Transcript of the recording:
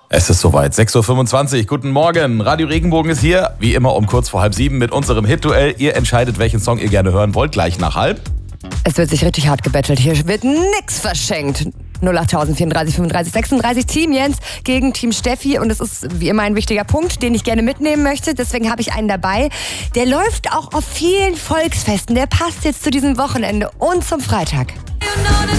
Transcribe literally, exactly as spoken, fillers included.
Es ist soweit, sechs Uhr fünfundzwanzig. Guten Morgen, Radio Regenbogen ist hier, wie immer um kurz vor halb sieben mit unserem Hit-Duell. Ihr entscheidet, welchen Song ihr gerne hören wollt, gleich nach halb. Es wird sich richtig hart gebettelt, hier wird nix verschenkt. null acht vierunddreißig fünfunddreißig sechsunddreißig, Team Jens gegen Team Steffi, und es ist wie immer ein wichtiger Punkt, den ich gerne mitnehmen möchte, deswegen habe ich einen dabei, der läuft auch auf vielen Volksfesten, der passt jetzt zu diesem Wochenende und zum Freitag.